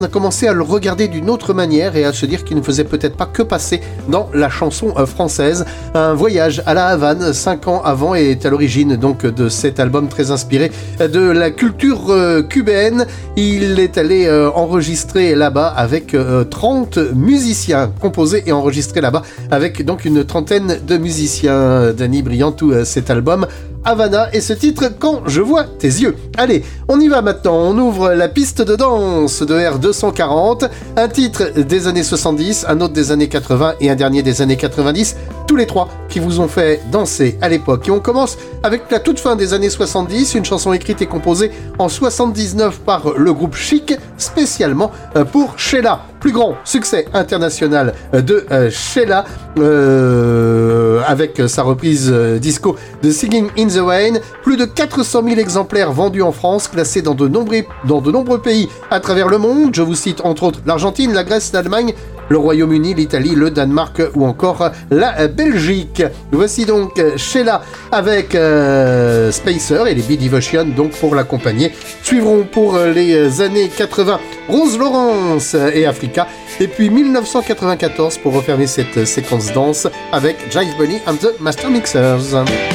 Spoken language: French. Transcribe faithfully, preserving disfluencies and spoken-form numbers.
On a commencé à le regarder d'une autre manière et à se dire qu'il ne faisait peut-être pas que passer dans la chanson française. Un voyage à la Havane, cinq ans avant, est à l'origine donc de cet album très inspiré de la culture euh, cubaine. Il est allé euh, enregistrer là-bas avec euh, trente musiciens, composé et enregistré là-bas avec donc une trentaine de musiciens. Danny Briand, euh, cet album Havana et ce titre Quand je vois tes yeux. Allez, on y va maintenant, on ouvre la piste de danse de R deux cent quarante, un titre des années soixante-dix, un autre des années quatre-vingts et un dernier des années quatre-vingt-dix, tous les trois qui vous ont fait danser à l'époque. Et on commence avec la toute fin des années soixante-dix, une chanson écrite et composée en soixante-dix-neuf par le groupe Chic, spécialement pour Sheila. Plus grand succès international de euh, Sheila, euh, avec sa reprise euh, disco de Singing in the Rain. Plus de quatre cent mille exemplaires vendus en France, classés dans de nombreux, dans de nombreux pays à travers le monde. Je vous cite entre autres l'Argentine, la Grèce, l'Allemagne, le Royaume-Uni, l'Italie, le Danemark ou encore la Belgique. Voici donc Sheila avec euh, Spacer et les B-Devotion donc pour l'accompagner. Suivront pour les années quatre-vingts Rose Lawrence et Africa. Et puis mille neuf cent quatre-vingt-quatorze pour refermer cette séquence danse avec Jive Bunny and the Master Mixers.